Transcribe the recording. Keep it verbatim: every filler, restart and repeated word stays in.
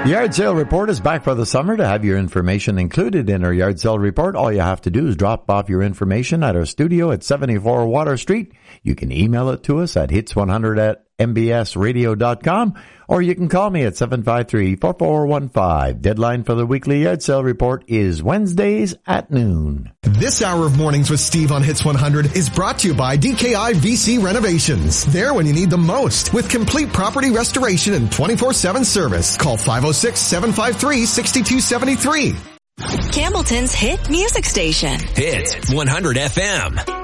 Yard Sale Report is back for the summer. To have your information included in our Yard Sale Report, all you have to do is drop off your information at our studio at seventy-four Water Street. You can email it to us at hits one hundred at m b s radio dot com, or you can call me at seven five three, four four one five. Deadline for the weekly Yard Sale Report is Wednesdays at noon. This hour of Mornings with Steve on Hits one hundred is brought to you by D K I V C Renovations. There when you need them most, with complete property restoration and twenty-four seven service. Call five oh six, seven five three, six two seven three. Campbellton's hit music station. Hits one hundred F M.